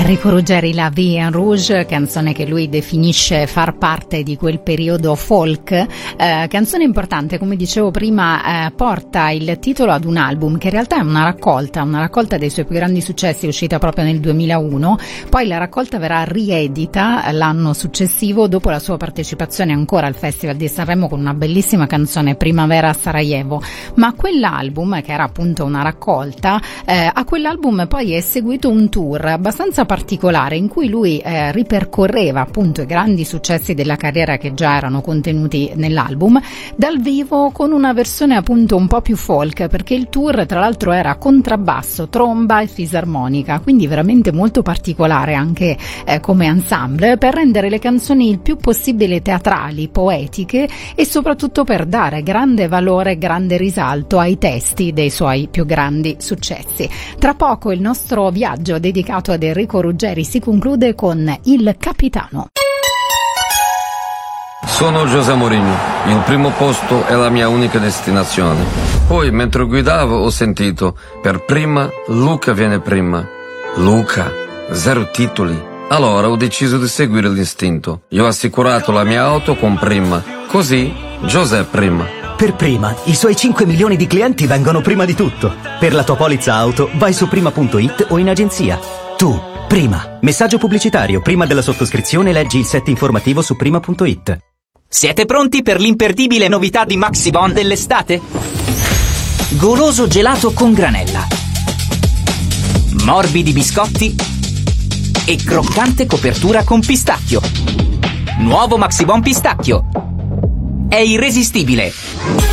Enrico Ruggeri, La Vie en Rouge, canzone che lui definisce far parte di quel periodo folk, canzone importante, come dicevo prima, porta il titolo ad un album che in realtà è una raccolta dei suoi più grandi successi, uscita proprio nel 2001, poi la raccolta verrà riedita l'anno successivo dopo la sua partecipazione ancora al Festival di Sanremo con una bellissima canzone, Primavera a Sarajevo, ma quell'album, che era appunto una raccolta, a quell'album poi è seguito un tour abbastanza particolare in cui lui ripercorreva appunto i grandi successi della carriera che già erano contenuti nell'album dal vivo, con una versione appunto un po' più folk, perché il tour tra l'altro era contrabbasso, tromba e fisarmonica, quindi veramente molto particolare anche come ensemble, per rendere le canzoni il più possibile teatrali, poetiche e soprattutto per dare grande valore, grande risalto ai testi dei suoi più grandi successi. Tra poco il nostro viaggio dedicato ad Enrico Ruggeri si conclude con Il Capitano. Sono José Mourinho, il primo posto è la mia unica destinazione. Poi mentre guidavo ho sentito, per prima Luca viene prima. Luca, 0 titoli. Allora ho deciso di seguire l'istinto. Io ho assicurato la mia auto con Prima, così José prima. Per Prima, i suoi 5 milioni di clienti vengono prima di tutto. Per la tua polizza auto vai su prima.it o in agenzia. Tu, Prima. Messaggio pubblicitario. Prima della sottoscrizione leggi il set informativo su prima.it. Siete pronti per l'imperdibile novità di Maxibon dell'estate? Goloso gelato con granella, morbidi biscotti e croccante copertura con pistacchio. Nuovo Maxibon pistacchio. È irresistibile.